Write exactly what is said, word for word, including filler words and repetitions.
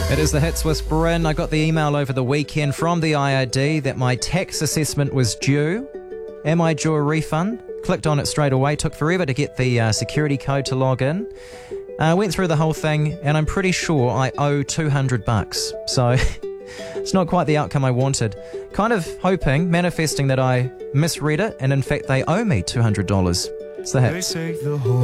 It is the Hits with Bryn. I got the email over the weekend from the I R D that my tax assessment was due. Am I due a refund? Clicked on it straight away. Took forever to get the uh, security code to log in. Uh, went through the whole thing, and I'm pretty sure I owe two hundred bucks. So it's not quite the outcome I wanted. Kind of hoping, manifesting that I misread it, and in fact they owe me two hundred dollars. It's the Hits.